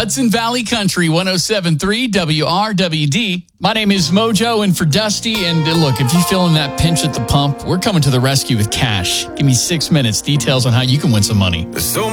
Hudson Valley Country, 107.3 WRWD. My name is Mojo, and for Dusty. And look, if you're feeling that pinch at the pump, we're coming to the rescue with cash. Give me 6 minutes. Details on how you can win some money. So